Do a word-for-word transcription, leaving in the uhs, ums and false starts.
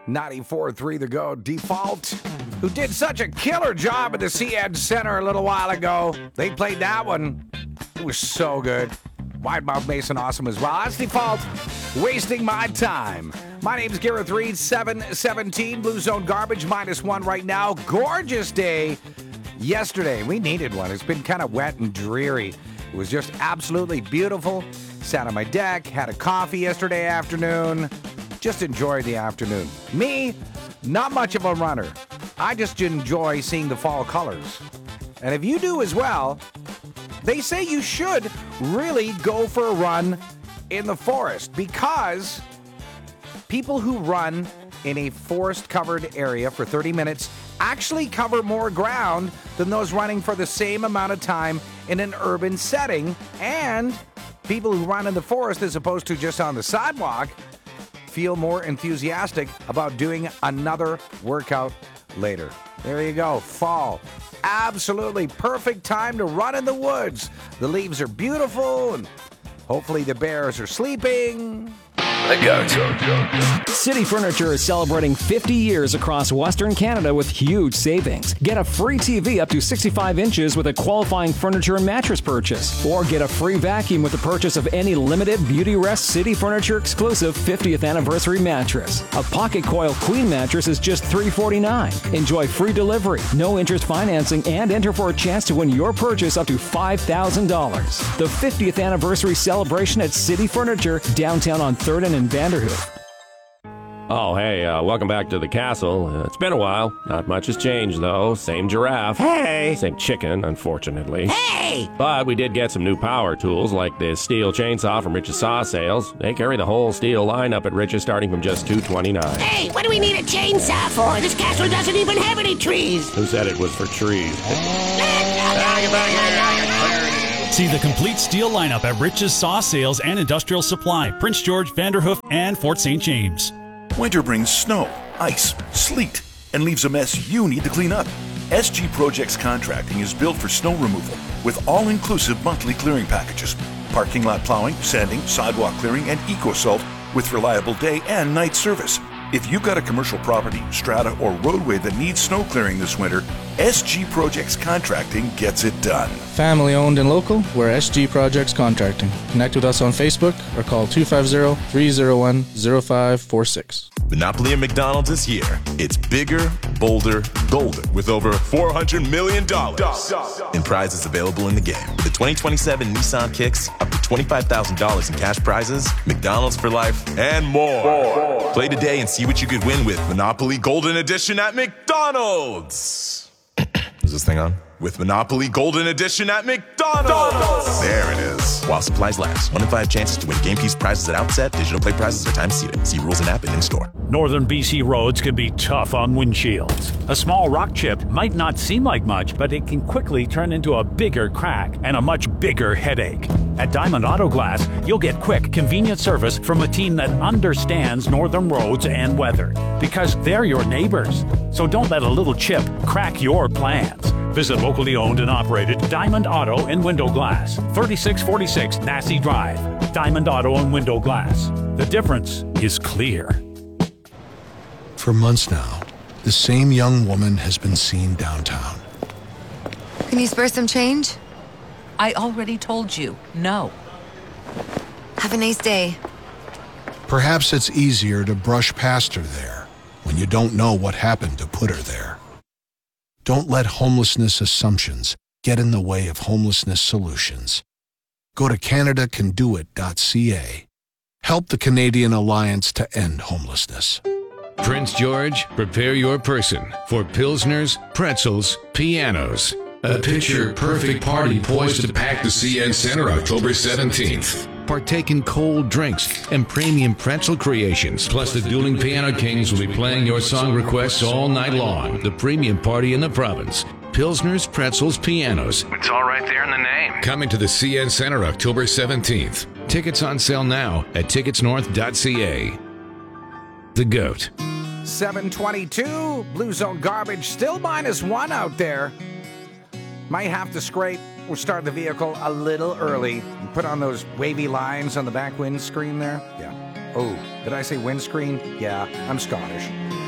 ninety-four point three The Go. Default, who did such a killer job at the C N Center a little while ago. They played that one. It was so good. Wide Mouth Mason, awesome as well. That's Default, wasting my time. My name's Gareth Reed, seven seventeen. Blue Zone Garbage, minus one right now. Gorgeous day yesterday. We needed one. It's been kind of wet and dreary. It was just absolutely beautiful. Sat on my deck, had a coffee yesterday afternoon. Just enjoyed the afternoon. Me, not much of a runner. I just enjoy seeing the fall colors. And if you do as well, they say you should really go for a run in the forest, because people who run in a forest-covered area for thirty minutes actually cover more ground than those running for the same amount of time in an urban setting. And people who run in the forest as opposed to just on the sidewalk feel more enthusiastic about doing another workout later. There you go. Fall. Absolutely perfect time to run in the woods. The leaves are beautiful, and hopefully the bears are sleeping. The Go. City Furniture is celebrating fifty years across Western Canada with huge savings. Get a free T V up to sixty-five inches with a qualifying furniture and mattress purchase. Or get a free vacuum with the purchase of any limited Beauty Rest City Furniture exclusive fiftieth anniversary mattress. A pocket coil queen mattress is just three dollars and forty-nine cents. Enjoy free delivery, no interest financing, and enter for a chance to win your purchase up to five thousand dollars. The fiftieth anniversary celebration at City Furniture, downtown on third and in Vanderhoof. Oh, hey, uh, welcome back to the castle. Uh, it's been a while. Not much has changed, though. Same giraffe. Hey! Same chicken, unfortunately. Hey! But we did get some new power tools, like the steel chainsaw from Rich's Saw Sales. They carry the whole steel lineup at Rich's, starting from just two dollars and twenty-nine cents. Hey, what do we need a chainsaw for? This castle doesn't even have any trees. Who said it was for trees? See the complete steel lineup at Rich's Saw Sales and Industrial Supply, Prince George, Vanderhoof, and Fort Saint James. Winter brings snow, ice, sleet, and leaves a mess you need to clean up. S G Projects Contracting is built for snow removal with all-inclusive monthly clearing packages, parking lot plowing, sanding, sidewalk clearing, and eco-salt with reliable day and night service. If you've got a commercial property, strata, or roadway that needs snow clearing this winter, S G Projects Contracting gets it done. Family owned and local, we're S G Projects Contracting. Connect with us on Facebook or call two five zero, three zero one, zero five four six. Monopoly at McDonald's is here. It's bigger, bolder, golden, with over four hundred million dollars in prizes available in the game. The twenty twenty-seven Nissan Kicks, up to twenty-five thousand dollars in cash prizes, McDonald's for life, and more. more. Play today and see what you could win with Monopoly Golden Edition at McDonald's. Is this thing on? With Monopoly Golden Edition at McDonald's. There it is. While supplies last. One in five chances to win game piece prizes at outset. Digital play prizes are time seated. See rules and app and in-store. Northern B C roads can be tough on windshields. A small rock chip might not seem like much, but it can quickly turn into a bigger crack and a much bigger headache. At Diamond Auto Glass, you'll get quick, convenient service from a team that understands northern roads and weather, because they're your neighbors. So don't let a little chip crack your plans. Visit locally owned and operated Diamond Auto and Window Glass, thirty-six forty-six Nassy Drive. Diamond Auto and Window Glass. The difference is clear. For months now, the same young woman has been seen downtown. Can you spare some change? I already told you, no. Have a nice day. Perhaps it's easier to brush past her there when you don't know what happened to put her there. Don't let homelessness assumptions get in the way of homelessness solutions. Go to Canada Can Do It dot C A. Help the Canadian Alliance to End Homelessness. Prince George, prepare your person for Pilsners, pretzels, pianos. A picture-perfect party poised to pack the C N Center October seventeenth. Partake in cold drinks and premium pretzel creations. Plus, the Dueling Piano Kings will be playing your song requests all night long. The premium party in the province. Pilsners, pretzels, pianos. It's all right there in the name. Coming to the C N Center October seventeenth. Tickets on sale now at tickets north dot C A. The Goat. seven twenty-two. Blue Zone Garbage still minus one out there. Might have to scrape or start the vehicle a little early. Put on those wavy lines on the back windscreen there. Yeah. Oh, did I say windscreen? Yeah, I'm Scottish.